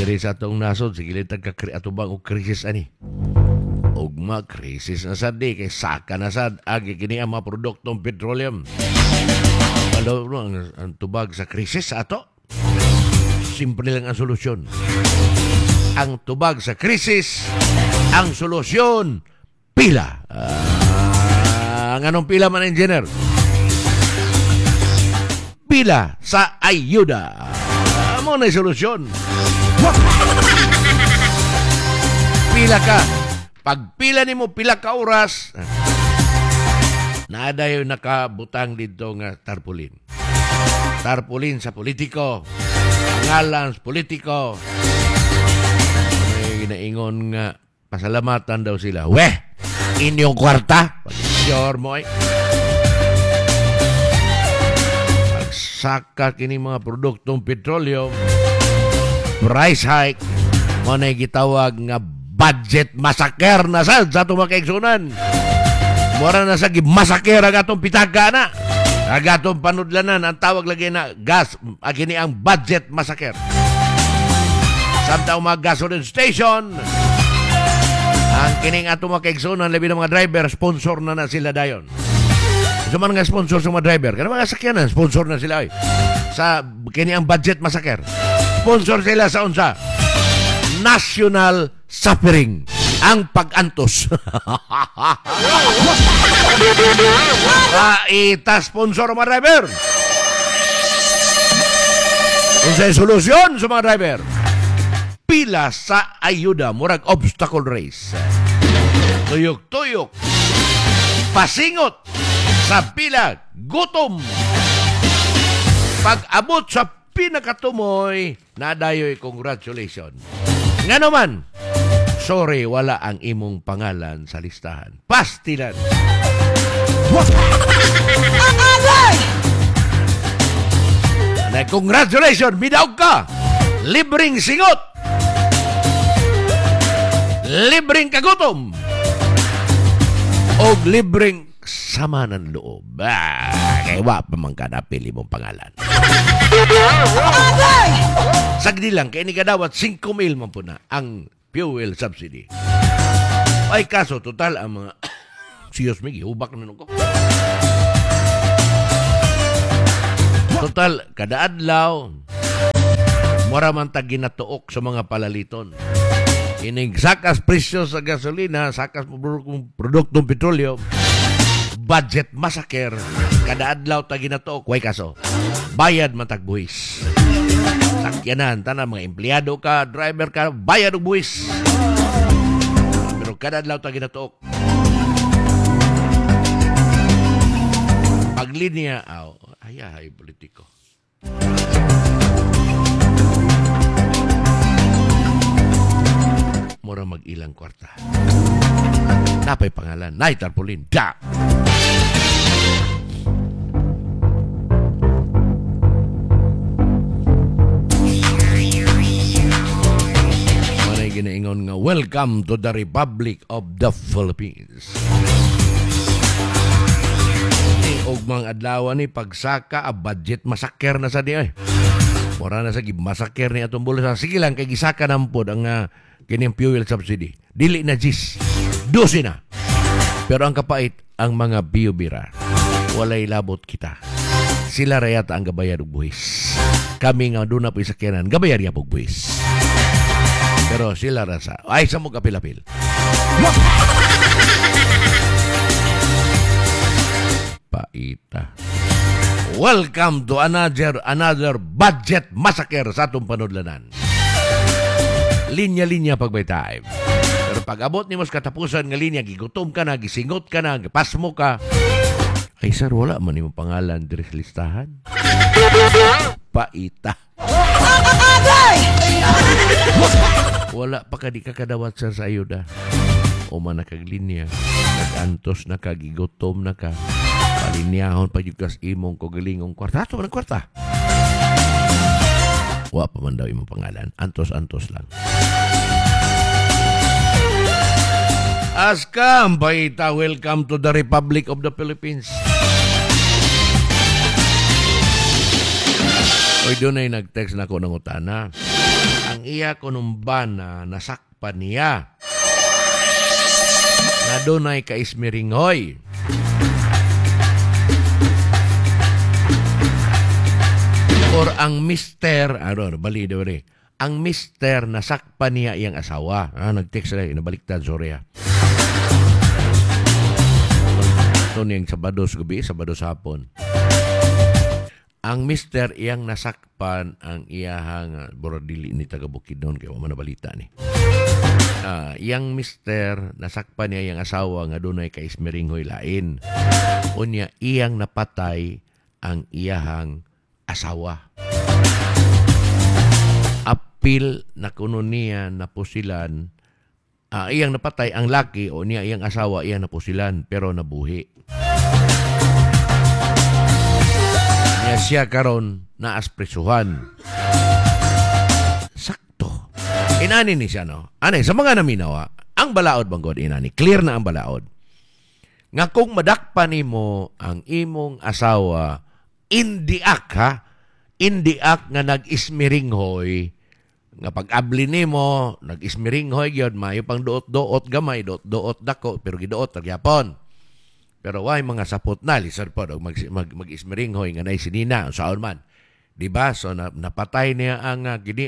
diri sa atong nasod, sige lang atubang o krisis ani. Ugma, krisis na sad di, kay saka na sad, agi kini ang mga produktong petroleum. Malo ang tubag sa krisis sa ato, simple lang ang solusyon. Ang tubag sa krisis, ang solusyon, pila. Ang anong pila man, engineer? Pila sa ayuda. Amo na yung solusyon. Pila ka. Pag pila ni mo, pila ka oras, naada yung nakabutang dito nga tarpaulin. Tarpaulin sa politiko. Pangalan sa politiko. May ginaingon nga, pasalamatan daw sila. Weh! Inyong kwarta? Pag-sure mo ay. Pagsaka kini mga produktong petroleum, price hike, mo na gitawag nga budget massacre na sa itong mga kaigsunan. Mura na sa massacre ang atong pitaka na. Ang atong panudlanan, ang tawag lagi na gas, agini ang budget massacre. Samtang mga gasoline station, ang kining atong mga kaigsunan, labi ng mga driver, sponsor na sila dayon. So man nga sponsor sa mga driver, kaya mga sakyanan, sponsor na sila. Sa kini ang budget massacre. Sponsor sila sa unsa? National suffering. Ang pag-antos. Ita sponsor mga driver. Unsay solusyon sa mga driver? Pila sa ayuda, murag obstacle race. Tuyok-tuyok. Pasingot sa pila, gutom. Pag-abot sa pinakatumoy, nadayoy congratulations. Nga naman, sorry, wala ang imong pangalan sa listahan. Pastilan. Congratulations, bidaog ka. Libreng singot. Libreng kagutom. O libreng sama ng loob. Kaya wa pa man ka napili mong pangalan. Sagdi lang, kaya ni kadawat 5,000 man po na ang fuel subsidy. Ay kaso, total ang mga siyos may hubak na nung ko. Total, kada adlaw, mura man tag ginatuok sa mga palaliton. Ining sakas presyo sa gasolina, sakas produktong petrolyo, budget massacre, kada adlaw tag ginatuok, way kaso, bayad man tag buwis. Sakyanan, tanan mga empleyado ka, driver ka, bayad og buwis. Pero kada adlaw tag ginatuok. Paglinya, ay politiko. Mura mag-ilang kwarta. Napay pangalan, Nay Tarpaulin, da! Manay ginaingon nga, welcome to the Republic of the Philippines. Og mga adlaw ni pagsaka a budget massacre na sa di ay. Mura na sa massacre ni atong bulos. Sige lang kay gisaka nampod ang kining fuel subsidy. Dili na 10. 12 na. Pero ang kapait ang mga biobira. Walay labot kita. Sila rayata ang gabayad og buhis. Kami nga doon na po isakyanan, gabayad niya og buhis. Pero sila rasa. Ay, sa mo kapil-apil. Paita. Welcome to another budget massacre sa atong panudlanan. Linya-linya pagbay time. Pero pag abot ni mo sa katapusan nga linya, gigutom ka na, gisingot ka na, gipasmo ka. Ay sir, wala man yung pangalan diri sa listahan. Paita. Wala pa ka di ka kadawat sir sa ayuda. O man nakaglinya, nag-antos na ka, gigutom na ka. Palinyahon pa yung kas imong kogalingong kwarta. Ato man ang kwarta. Wa pa man daw imong pangalan. Antos-antos lang. Askam, Paita, welcome to the Republic of the Philippines. Oy, doon ay nag-text na ko ng utana. Ang iya ko nung bana, nasakpan niya. Na doon ay kaismiringhoy. Or ang mister, balido rin. Ang mister, nasakpan niya iyang asawa. Nag-text rin, nabaliktad, sorry Ito niyang Sabado sa gabi, Sabado sa hapon. Ang mister iyang nasakpan ang iyahang borodili ni taga-Bukidnon kaya wala balita ni. Iyang mister nasakpan niya iyang asawa nga dunay kay ismiringhoy lain. Unya iyang napatay ang iyahang asawa. Apil na kuno niya napusilan. Iyang napatay ang laki o niya iyang asawa iyang napusilan pero nabuhi. Siya karon na asprisuhan. Sakto. Inani ni siya, no? Anay, sa mga naminawa, ang balaod bang God inani? Clear na ang balaod. Nga kung madakpan nimo ang imong asawa, indiak nga nag-ismiringhoy, nga pag-abli nimo, nag-ismiringhoy yun, mayo pang doot-doot gamay, doot-doot dako, pero gidoot tagyapon. Pero why mga sapot na, lisod po, mag-ismiringhoy nga na sinina, saan man. Diba? So, napatay niya ang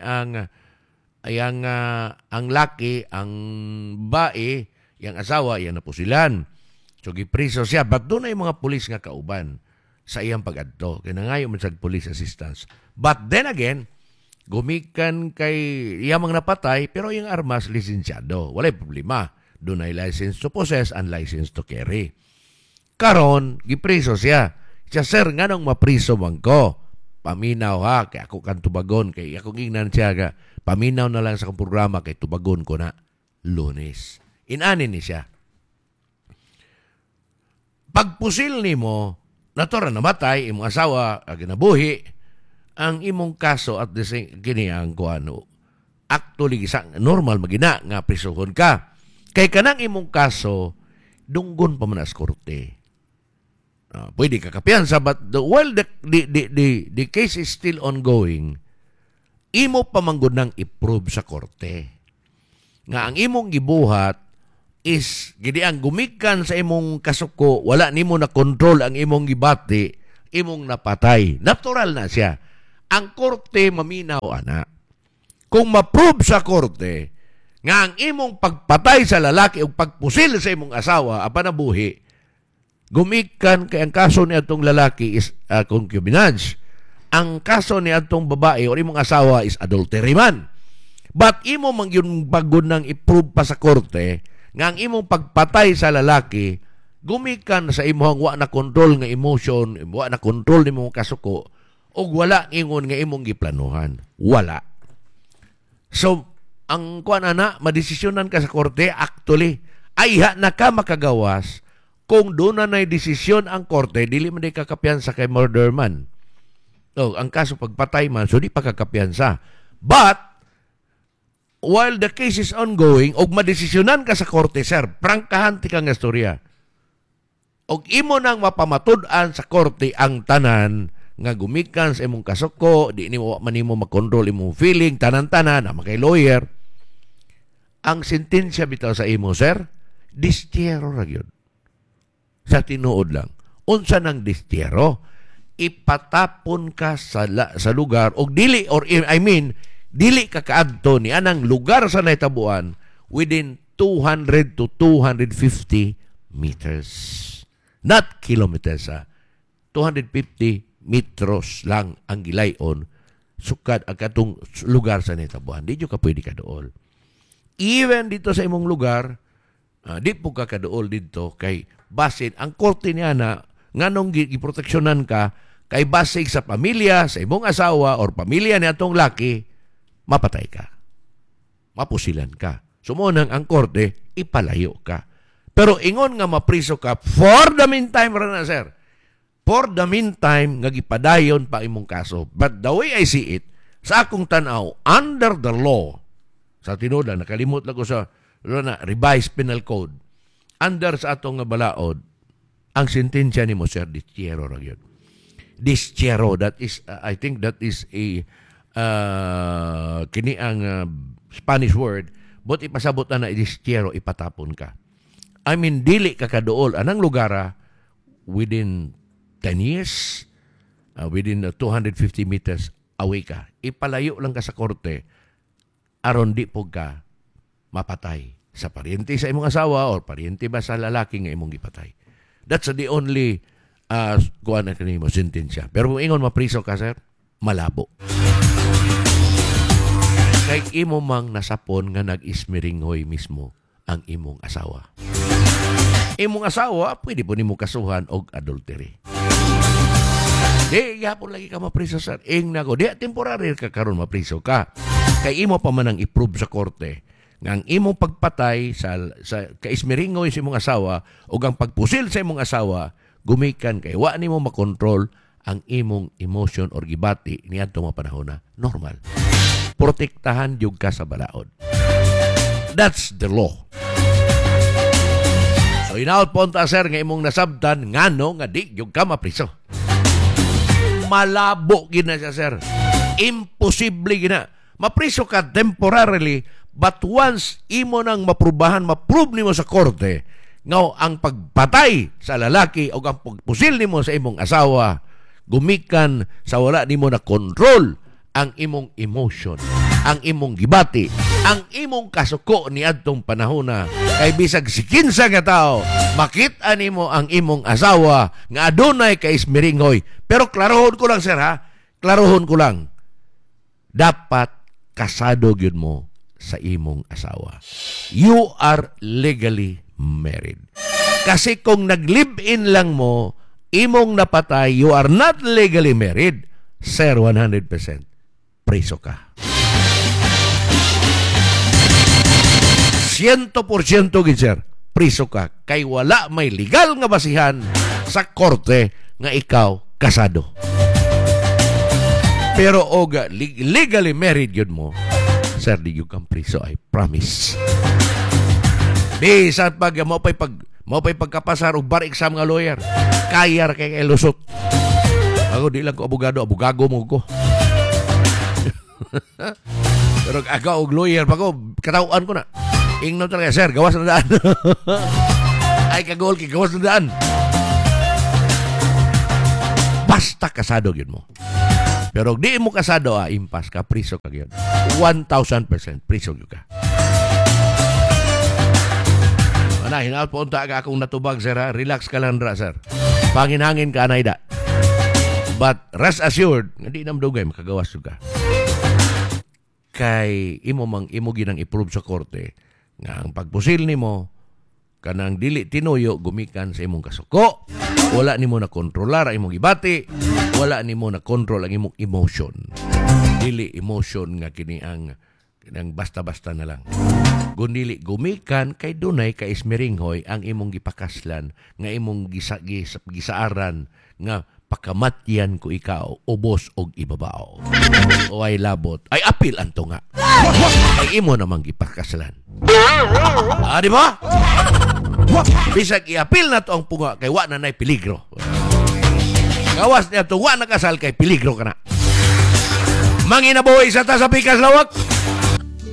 laki, ang bae, yung asawa, yung napusilan. So, gipriso siya. But doon ay mga pulis nga kauban sa iyang pag-adto. Kaya nangayo man sa police assistance. But then again, gumikan kay iyamang napatay, pero yung armas, lisensyado. Walay problema. Doon ay license to possess and license to carry. Karon, gipriso siya. Siya, sir, nga nung mapriso man ko. Paminaw ha, kaya ako kan tubagon. Kaya ako ingnan siya ka, paminaw na lang sa kong programa, kay tubagon ko na Lunes. Inanin ni siya. Pagpusil ni mo, natura namatay, imong asawa, ginabuhi, ang imong kaso at the same, kini ang kuano, actually, normal magina nga prisohon ka. Kay kanang imong kaso, dunggon pa man as korte. Pwede ka kapiyansa, but while the case is still ongoing, imo pa manggod nang i-prove sa korte. Nga ang imong gibuhat is, gidi ang gumikan sa imong kasuko, wala nimo na control ang imong gibati, imong napatay. Natural na siya. Ang korte maminaw, ana. Kung ma-prove sa korte, nga ang imong pagpatay sa lalaki o pagpusil sa imong asawa, apanabuhi, gumikan kay ang kaso ni atong lalaki is concubinage. Ang kaso ni atong babae o imong asawa is adultery man. But imo man yung pagod nang i-prove pa sa korte nga ang imong pagpatay sa lalaki gumikan sa imong wa na control nga emotion, wa na control ni imong kasuko o wala ingon nga imong giplanuhan. Wala. So, ang kuan ana, madesisyonan ka sa korte, actually, ayha na ka makagawas kung doon na desisyon ang korte, dili man di kakapiyansa kay murder man. So, ang kaso pagpatay man, so di pa kakapiyansa. But, while the case is ongoing, og madesisyonan ka sa korte, sir, prangkahan ti kang istorya. Og imo nang mapamatud-an sa korte ang tanan, nga gumikan sa imong kasuko, di nimo manimo makontrol imong feeling, tanan-tanan, na kay lawyer. Ang sentensya bitaw sa imo, sir, distiero ra gyud. Sa tinuod lang. Unsa nang distiero? Ipatapon ka sa lugar o dili dili ka kaadto ni anang lugar sa naitabuan within 200 to 250 meters. Not kilometers, 250 metros lang ang gilayon sukad ang katong lugar sa naitabuan. Di ka pwede ka dool. Even dito sa imong lugar, di po ka kadool dito kay basin ang korte niya na nganong giproteksyonan ka kay basig sa pamilya, sa imong asawa or pamilya ni atong laki, mapatay ka. Mapusilan ka. Sumunang ang korte, ipalayo ka. Pero ingon nga mapriso ka for the meantime na, sir. For the meantime nga gipadayon pa imong kaso. But the way I see it, sa akong tanaw, under the law, sa tinuod lang, nakalimot lang ko sa revised penal code, under sa atong nga balaod, ang sentensya ni mo, sir, distiero ra gyud. dischero. That is, I think that is a kini ang Spanish word, but ipasabot na dischero, ipatapon ka. I mean, dili ka kadool. Anang lugara, within 10 years, within 250 meters, away ka. Ipalayo lang ka sa korte, aron di po ka mapatay sa paryente sa imong asawa or paryente ba sa lalaki nga imong gipatay. That's the only kuha na kanimo sentensya. Pero kung ingon mapriso ka, sir, malabo. Kay imo mang nasapon nga nag-ismiringhoy mismo ang imong asawa. Imong asawa, pwede po nimo kasuhan og adultery. Di, yapon lagi ka mapriso, sir. Nako, di, temporary ka karon mapriso ka. Kay imo pa man ang i-prove sa korte nga ang imong pagpatay sa kaismiringoy sa imong asawa o ang pagpusil sa imong asawa, gumikan kay wa nimo makontrol ang imong emotion or gibati niadtong mga panahon na normal. Protektahan jud ka sa balaod. That's the law. So inaot po ta, sir, nga imong nasabtan ngano nga di jud ka mapriso. Malabo gina siya, sir. Imposible gina. Mapriso ka temporarily, but once imo nang maprubahan, maprove nimo sa korte nga ang pagpatay sa lalaki o ang pagpusil nimo sa imong asawa, gumikan sa wala nimo na control ang imong emotion, ang imong gibati, ang imong kasuko ni adtong panahon na kay bisag si kinsa nga tao makita nimo ang imong asawa nga adunay kaismiringhoy. Pero klarohon ko lang, sir, ha? Klarohon ko lang. Dapat kasado gyud mo sa imong asawa. You are legally married. Kasi kung nag-live-in lang mo, imong napatay, you are not legally married, sir, 100% preso ka. 100% gid, sir, preso ka. Kay wala may legal nga basihan sa korte nga ikaw kasado. Pero oga legally married yun mo, sir, di yung kang preso, I promise. Di sa pag mo pa'y pagkapasar og bar exam nga lawyer, kayar kay lusot. Ako di lang ko abogado mo ko. Pero ako og lawyer pa ko, katawaan ko na. Ingno talaga, sir, gawas na daan. Ay kagol kay gawas na daan. Basta kasado yun mo. Pero di mo kasado, impas ka, priso ka yun. 1,000% priso yun ka. Ana, hinaot po unta ka akong natubag, sir, ha? Relax ka lang, sir. Panginhangin ka, anayda. But rest assured, hindi namdugay, makagawas yun ka. Kay imo ginang i-prove sa korte nga ang pagpusil nimo kanang dili tinuyo gumikan sa imong kasuko, wala nimo na kontrolar ang imong gibati, wala nimo na control ang imong emotion. Dili emotion nga kini ang basta-basta na lang. Gundili gumikan kay dunay ka ismiringhoy ang imong gipakaslan nga imong gisaaran nga pakamatyan ko ikaw ubos og ibabaw. O ay labot ay apil anto nga. Ay imo namang gipakaslan. Di ba? Bisag i-apil na to ang punga kay wa na nay peligro. Gawas niya to wa nakasal kay peligro ka na. Manginabuhi sa tasapikas lawak.